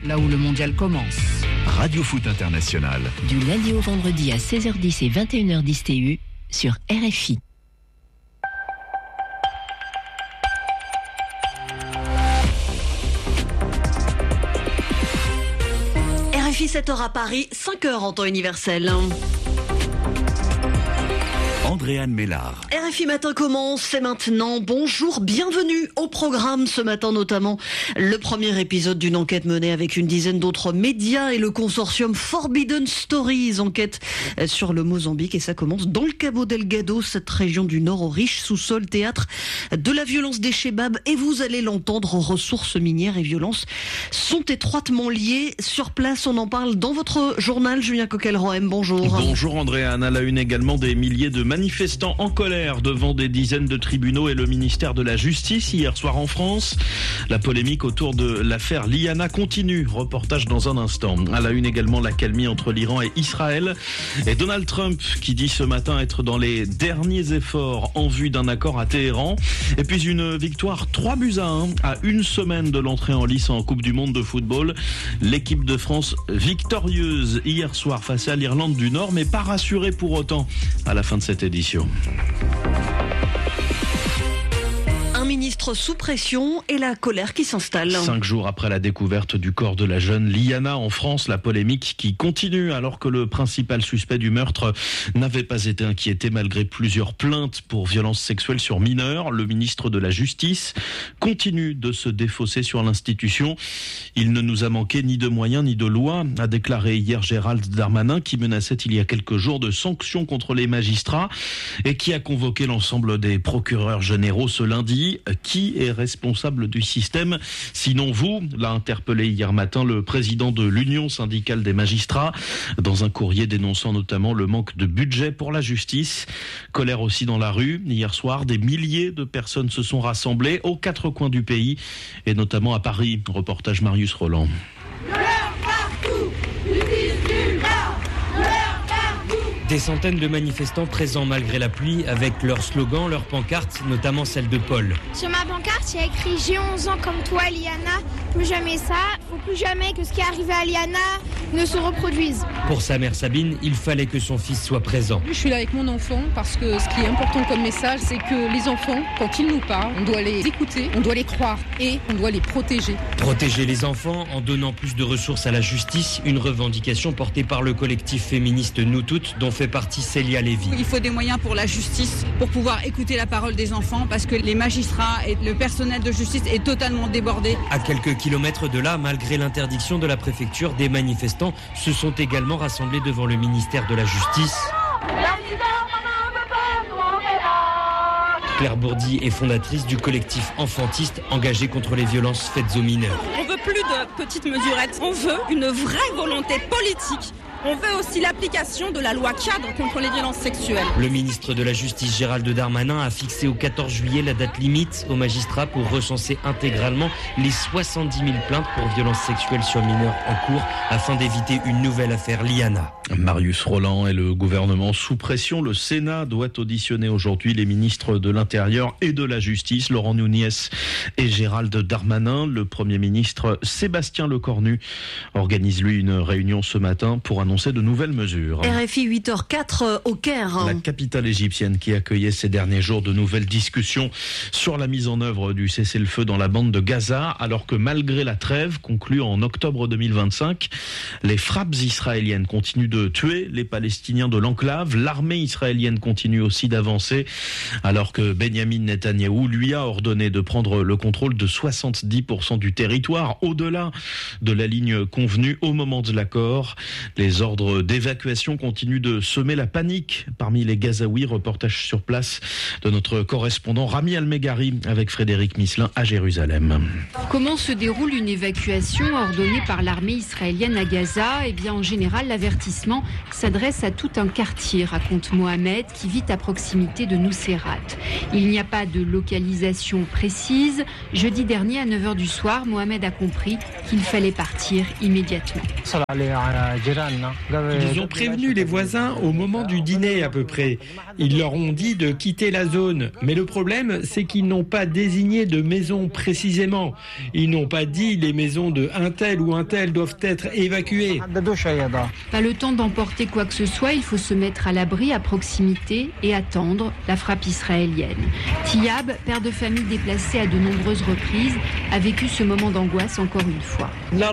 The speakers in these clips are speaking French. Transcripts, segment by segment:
là où le mondial commence. Radio Foot International. Du lundi au vendredi à 16h10 et 21h10 TU sur RFI. RFI 7h à Paris, 5h en temps universel. Andréane Mélard. RFI Matin commence, c'est maintenant. Bonjour, bienvenue au programme ce matin, notamment le premier épisode d'une enquête menée avec une dizaine d'autres médias et le consortium Forbidden Stories, enquête sur le Mozambique, et ça commence dans le Cabo Delgado, cette région du Nord au riche sous-sol, théâtre de la violence des Chebabs, et vous allez l'entendre, ressources minières et violences sont étroitement liées. Sur place, on en parle dans votre journal. Julien Coquel-Rohem, bonjour. Bonjour Andréane, à la une également des milliers de manifestants en colère devant des dizaines de tribunaux et le ministère de la Justice hier soir en France. La polémique autour de l'affaire Liana continue. Reportage dans un instant. À la une également l'accalmie entre l'Iran et Israël. Et Donald Trump qui dit ce matin être dans les derniers efforts en vue d'un accord à Téhéran. Et puis une victoire 3-1 à une semaine de l'entrée en lice en Coupe du Monde de football. L'équipe de France victorieuse hier soir face à l'Irlande du Nord, mais pas rassurée pour autant à la fin de cette édition. Ministre sous pression et la colère qui s'installe. 5 jours après la découverte du corps de la jeune Liana en France, la polémique qui continue alors que le principal suspect du meurtre n'avait pas été inquiété malgré plusieurs plaintes pour violences sexuelles sur mineurs. Le ministre de la Justice continue de se défausser sur l'institution. Il ne nous a manqué ni de moyens ni de loi, a déclaré hier Gérald Darmanin, qui menaçait il y a quelques jours de sanctions contre les magistrats et qui a convoqué l'ensemble des procureurs généraux ce lundi. Qui est responsable du système? Sinon vous, l'a interpellé hier matin le président de l'Union syndicale des magistrats dans un courrier dénonçant notamment le manque de budget pour la justice. Colère aussi dans la rue. Hier soir, des milliers de personnes se sont rassemblées aux 4 coins du pays et notamment à Paris. Reportage Marius Roland. Des centaines de manifestants présents malgré la pluie avec leurs slogans, leurs pancartes, notamment celle de Paul. Sur ma pancarte, il y a écrit « J'ai 11 ans comme toi, Liana. Plus jamais ça. Faut plus jamais que ce qui est arrivé à Liana ne se reproduise. » Pour sa mère Sabine, il fallait que son fils soit présent. Je suis là avec mon enfant parce que ce qui est important comme message, c'est que les enfants, quand ils nous parlent, on doit les écouter, on doit les croire et on doit les protéger. Protéger les enfants en donnant plus de ressources à la justice, une revendication portée par le collectif féministe Nous Toutes, dont fait partie Célia Lévy. Il faut des moyens pour la justice, pour pouvoir écouter la parole des enfants, parce que les magistrats et le personnel de justice est totalement débordé. À quelques kilomètres de là, malgré l'interdiction de la préfecture, des manifestants se sont également rassemblés devant le ministère de la Justice. Claire Bourdi est fondatrice du collectif enfantiste engagé contre les violences faites aux mineurs. On veut plus de petites mesurettes, on veut une vraie volonté politique. On veut aussi l'application de la loi cadre contre les violences sexuelles. Le ministre de la Justice Gérald Darmanin a fixé au 14 juillet la date limite aux magistrats pour recenser intégralement les 70 000 plaintes pour violences sexuelles sur mineurs en cours afin d'éviter une nouvelle affaire Liana. Marius Roland et le gouvernement sous pression. Le Sénat doit auditionner aujourd'hui les ministres de l'Intérieur et de la Justice, Laurent Nunez et Gérald Darmanin. Le Premier ministre Sébastien Lecornu organise lui une réunion ce matin pour annoncer de nouvelles mesures. RFI 8h04 au Caire. La capitale égyptienne qui accueillait ces derniers jours de nouvelles discussions sur la mise en œuvre du cessez-le-feu dans la bande de Gaza, alors que malgré la trêve conclue en octobre 2025, les frappes israéliennes continuent de tuer les Palestiniens de l'enclave. L'armée israélienne continue aussi d'avancer, alors que Benyamin Netanyahou lui a ordonné de prendre le contrôle de 70% du territoire, au-delà de la ligne convenue au moment de l'accord. Les ordres d'évacuation continuent de semer la panique parmi les Gazaouis. Reportage sur place de notre correspondant Rami Almegari avec Frédéric Misselin à Jérusalem. Comment se déroule une évacuation ordonnée par l'armée israélienne à Gaza ? Eh bien, en général, l'avertissement s'adresse à tout un quartier, raconte Mohamed, qui vit à proximité de Nuseirat. Il n'y a pas de localisation précise. Jeudi dernier, à 9h du soir, Mohamed a compris qu'il fallait partir immédiatement. Ils ont prévenu les voisins au moment du dîner à peu près. Ils leur ont dit de quitter la zone. Mais le problème, c'est qu'ils n'ont pas désigné de maison précisément. Ils n'ont pas dit les maisons de un tel ou un tel doivent être évacuées. Pas le temps d'emporter quoi que ce soit, il faut se mettre à l'abri à proximité et attendre la frappe israélienne. Tiyab, père de famille déplacé à de nombreuses reprises, a vécu ce moment d'angoisse encore une fois.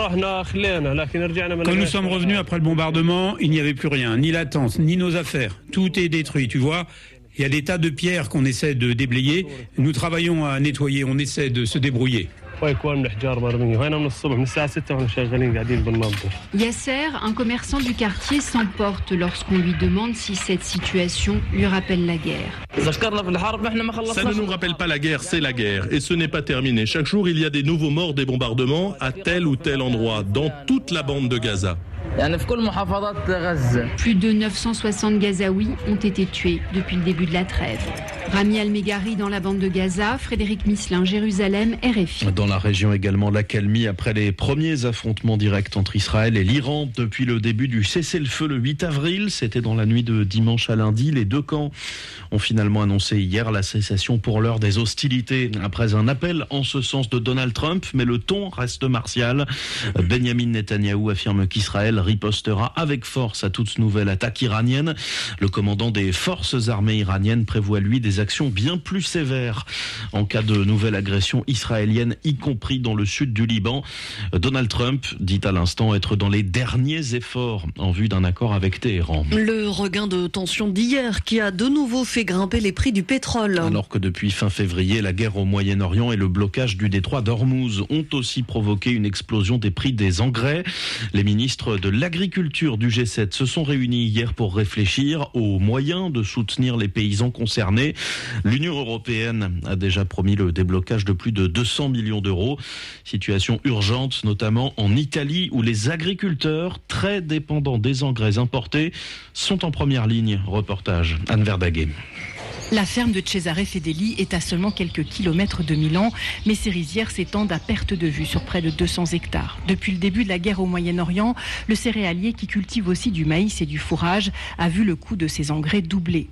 Quand nous sommes revenus après le bombardement, il n'y avait plus rien, ni la tente, ni nos affaires. Tout est détruit, tu vois. Il y a des tas de pierres qu'on essaie de déblayer. Nous travaillons à nettoyer, on essaie de se débrouiller. Yasser, un commerçant du quartier, s'emporte lorsqu'on lui demande si cette situation lui rappelle la guerre. Ça ne nous rappelle pas la guerre, c'est la guerre. Et ce n'est pas terminé. Chaque jour, il y a des nouveaux morts des bombardements à tel ou tel endroit, dans toute la bande de Gaza. Plus de 960 Gazaouis ont été tués depuis le début de la trêve. Rami Al-Meghari dans la bande de Gaza, Frédéric Misselin, Jérusalem, RFI. Dans la région également, l'accalmie après les premiers affrontements directs entre Israël et l'Iran depuis le début du cessez-le-feu le 8 avril. C'était dans la nuit de dimanche à lundi. Les deux camps ont finalement annoncé hier la cessation pour l'heure des hostilités après un appel en ce sens de Donald Trump. Mais le ton reste martial. Benjamin Netanyahou affirme qu'Israël ripostera avec force à toute nouvelle attaque iranienne. Le commandant des forces armées iraniennes prévoit lui des actions bien plus sévères en cas de nouvelle agression israélienne, y compris dans le sud du Liban. Donald Trump dit à l'instant être dans les derniers efforts en vue d'un accord avec Téhéran. Le regain de tension d'hier qui a de nouveau fait grimper les prix du pétrole. Alors que depuis fin février, la guerre au Moyen-Orient et le blocage du détroit d'Ormuz ont aussi provoqué une explosion des prix des engrais. Les ministres de l'agriculture du G7 se sont réunis hier pour réfléchir aux moyens de soutenir les paysans concernés. L'Union européenne a déjà promis le déblocage de plus de 200 millions d'euros. Situation urgente, notamment en Italie, où les agriculteurs, très dépendants des engrais importés, sont en première ligne. Reportage Anne Verdaguet. La ferme de Cesare Fedeli est à seulement quelques kilomètres de Milan, mais ses rizières s'étendent à perte de vue sur près de 200 hectares. Depuis le début de la guerre au Moyen-Orient, le céréalier qui cultive aussi du maïs et du fourrage a vu le coût de ses engrais doubler.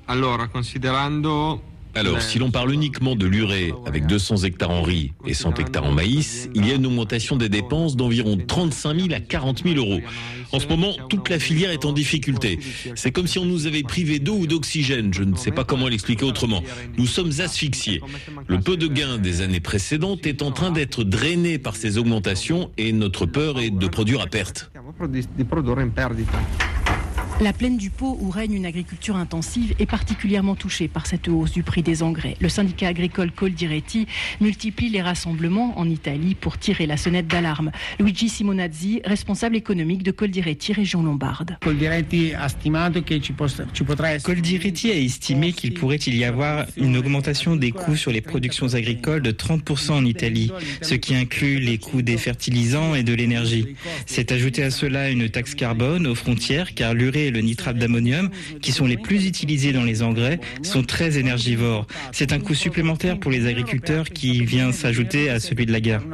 Alors, si l'on parle uniquement de l'urée, avec 200 hectares en riz et 100 hectares en maïs, il y a une augmentation des dépenses d'environ 35 000 à 40 000 euros. En ce moment, toute la filière est en difficulté. C'est comme si on nous avait privé d'eau ou d'oxygène. Je ne sais pas comment l'expliquer autrement. Nous sommes asphyxiés. Le peu de gains des années précédentes est en train d'être drainé par ces augmentations et notre peur est de produire à perte. La plaine du Pô, où règne une agriculture intensive, est particulièrement touchée par cette hausse du prix des engrais. Le syndicat agricole Coldiretti multiplie les rassemblements en Italie pour tirer la sonnette d'alarme. Luigi Simonazzi, responsable économique de Coldiretti, région lombarde. Coldiretti a estimé qu'il pourrait y avoir une augmentation des coûts sur les productions agricoles de 30% en Italie, ce qui inclut les coûts des fertilisants et de l'énergie. C'est ajouté à cela une taxe carbone aux frontières, car l'urée et le nitrate d'ammonium, qui sont les plus utilisés dans les engrais, sont très énergivores. C'est un coût supplémentaire pour les agriculteurs qui vient s'ajouter à celui de la guerre.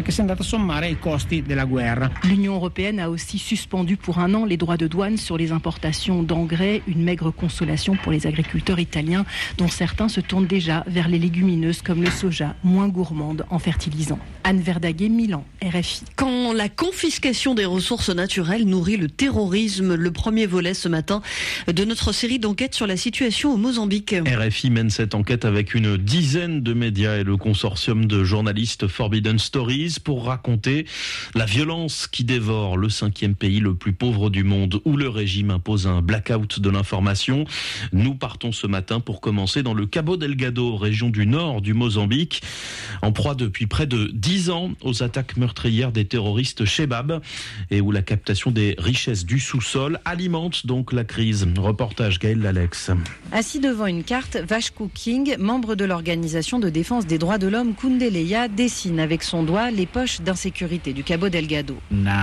L'Union européenne a aussi suspendu pour 1 an les droits de douane sur les importations d'engrais, une maigre consolation pour les agriculteurs italiens, dont certains se tournent déjà vers les légumineuses comme le soja, moins gourmande en fertilisants. Anne Verdaguet, Milan, RFI. Quand la confiscation des ressources naturelles nourrit le terrorisme, le premier volet ce matin de notre série d'enquêtes sur la situation au Mozambique. RFI mène cette enquête avec une dizaine de médias et le consortium de journalistes Forbidden Stories pour raconter la violence qui dévore le 5e pays le plus pauvre du monde où le régime impose un blackout de l'information. Nous partons ce matin pour commencer dans le Cabo Delgado, région du nord du Mozambique, en proie depuis près de 10 ans aux attaques meurtrières des terroristes Shebab et où la captation des richesses du sous-sol alimente donc la crise. Reportage Gaël Lalex. Assis devant une carte, Vashku King, membre de l'organisation de défense des droits de l'homme Kundeleya, dessine avec son doigt les poches d'insécurité du Cabo Delgado.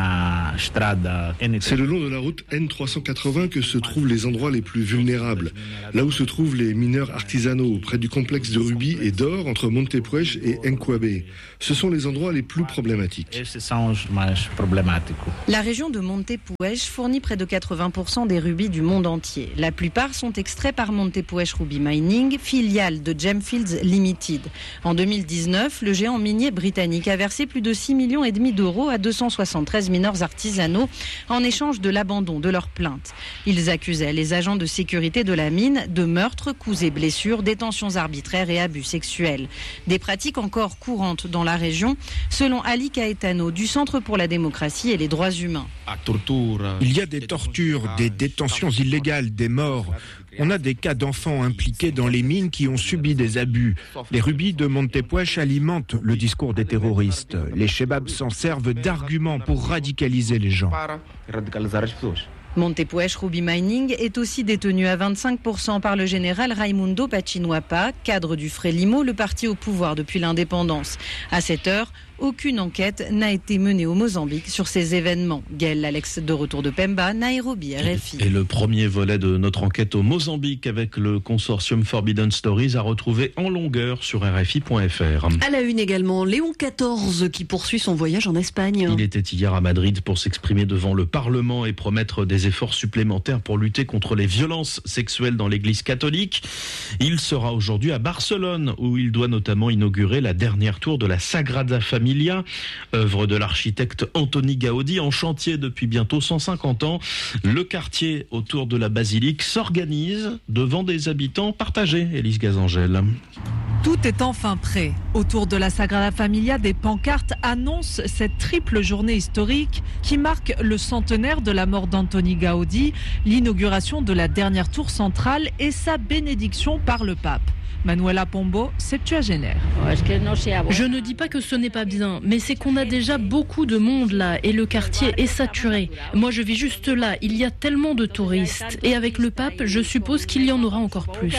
C'est le long de la route N380 que se trouvent les endroits les plus vulnérables. Là où se trouvent les mineurs artisanaux, près du complexe de rubis et d'or entre Montepuez et Nkwabe. Ce sont les endroits les plus problématiques. La région de Montepuez fournit près de 80% des rubis du monde entier. La plupart sont extraits par Montepuez Ruby Mining, filiale de Gemfields Limited. En 2019, le géant minier britannique a versé plus de 6,5 millions d'euros à 273 mineurs artisanaux en échange de l'abandon de leurs plaintes. Ils accusaient les agents de sécurité de la mine de meurtres, coups et blessures, détentions arbitraires et abus sexuels. Des pratiques encore courantes dans la région, selon Ali Caetano du Centre pour la démocratie et les droits humains. Il y a des tortures, des détentions illégales, des morts. On a des cas d'enfants impliqués dans les mines qui ont subi des abus. Les rubis de Montepuez alimentent le discours des terroristes. Les chebabs s'en servent d'arguments pour radicaliser les gens. Montepuez Ruby Mining est aussi détenu à 25% par le général Raimundo Pachinuapa, cadre du Frelimo, le parti au pouvoir depuis l'indépendance. À cette heure, aucune enquête n'a été menée au Mozambique sur ces événements. Gaël Alex de retour de Pemba, Nairobi, RFI. Et le premier volet de notre enquête au Mozambique avec le consortium Forbidden Stories à retrouver en longueur sur RFI.fr. À la une également, Léon XIV qui poursuit son voyage en Espagne. Il était hier à Madrid pour s'exprimer devant le Parlement et promettre des efforts supplémentaires pour lutter contre les violences sexuelles dans l'Église catholique. Il sera aujourd'hui à Barcelone où il doit notamment inaugurer la dernière tour de la Sagrada Familia, œuvre de l'architecte Antoni Gaudi en chantier depuis bientôt 150 ans. Le quartier autour de la basilique s'organise devant des habitants partagés. Élise Gazangel. Tout est enfin prêt. Autour de la Sagrada Familia, des pancartes annoncent cette triple journée historique qui marque le centenaire de la mort d'Antoni Gaudi, l'inauguration de la dernière tour centrale et sa bénédiction par le pape. Manuela Pombo, septuagénaire. Je ne dis pas que ce n'est pas bien, mais c'est qu'on a déjà beaucoup de monde là et le quartier est saturé. Moi je vis juste là, il y a tellement de touristes et avec le pape, je suppose qu'il y en aura encore plus.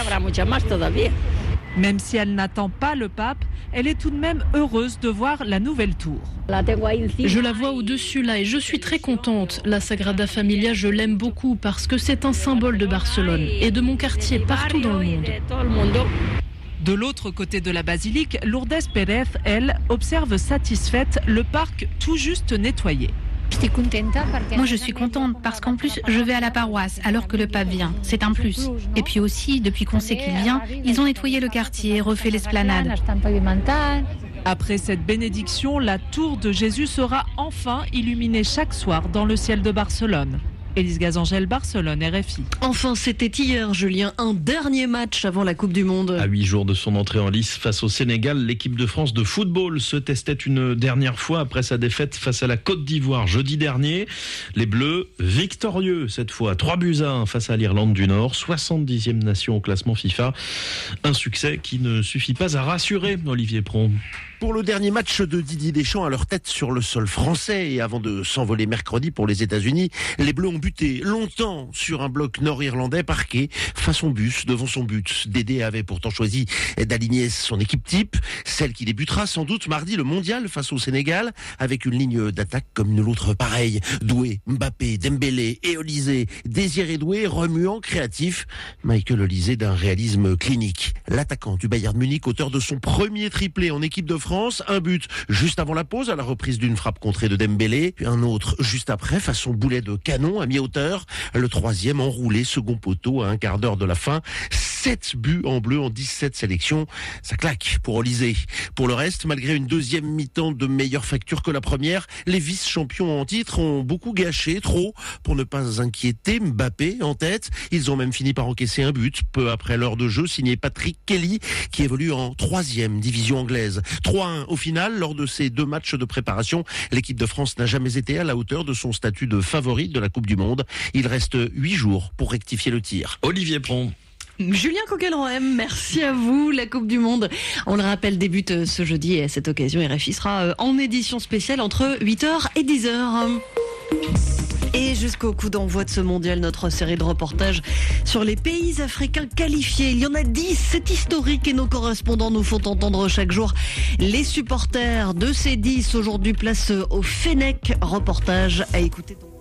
Même si elle n'attend pas le pape, elle est tout de même heureuse de voir la nouvelle tour. Je la vois au-dessus là et je suis très contente. La Sagrada Familia, je l'aime beaucoup parce que c'est un symbole de Barcelone et de mon quartier partout dans le monde. De l'autre côté de la basilique, Lourdes Pérez, elle, observe satisfaite le parc tout juste nettoyé. Moi je suis contente parce qu'en plus je vais à la paroisse alors que le pape vient, c'est un plus. Et puis aussi, depuis qu'on sait qu'il vient, ils ont nettoyé le quartier et refait l'esplanade. Après cette bénédiction, la tour de Jésus sera enfin illuminée chaque soir dans le ciel de Barcelone. Élise Gazangel, Barcelone, RFI. Enfin, c'était hier, Julien, un dernier match avant la Coupe du Monde. À 8 jours de son entrée en lice face au Sénégal, l'équipe de France de football se testait une dernière fois après sa défaite face à la Côte d'Ivoire jeudi dernier. Les Bleus, victorieux cette fois, 3-1 face à l'Irlande du Nord, 70e nation au classement FIFA. Un succès qui ne suffit pas à rassurer Olivier Pron. Pour le dernier match de Didier Deschamps à leur tête sur le sol français et avant de s'envoler mercredi pour les États-Unis, les Bleus ont buté longtemps sur un bloc nord-irlandais parqué façon bus devant son but. Dédé avait pourtant choisi d'aligner son équipe type, celle qui débutera sans doute mardi le mondial face au Sénégal avec une ligne d'attaque comme une autre pareille. Doué, Mbappé, Dembélé et Olysée. Désiré Doué, remuant, créatif. Michael Olysée d'un réalisme clinique. L'attaquant du Bayern Munich, auteur de son premier triplé en équipe de France, un but juste avant la pause à la reprise d'une frappe contrée de Dembélé, puis un autre juste après façon boulet de canon à mi-hauteur, le troisième enroulé second poteau à un quart d'heure de la fin. 7 buts en bleu en 17 sélections, ça claque pour Olysée. Pour le reste, malgré une deuxième mi-temps de meilleure facture que la première, les vice-champions en titre ont beaucoup gâché, trop, pour ne pas inquiéter Mbappé en tête. Ils ont même fini par encaisser un but, peu après l'heure de jeu, signé Patrick Kelly, qui évolue en 3e division anglaise. 3-1 au final, lors de ces 2 matchs de préparation, l'équipe de France n'a jamais été à la hauteur de son statut de favori de la Coupe du Monde. Il reste 8 jours pour rectifier le tir. Olivier Pron. Julien Coquelin, merci à vous. La Coupe du Monde, on le rappelle, débute ce jeudi et à cette occasion, RFI sera en édition spéciale entre 8h et 10h. Et jusqu'au coup d'envoi de ce mondial, notre série de reportages sur les pays africains qualifiés. Il y en a 10, c'est historique et nos correspondants nous font entendre chaque jour les supporters de ces 10. Aujourd'hui, place au Fennec. Reportage à écouter.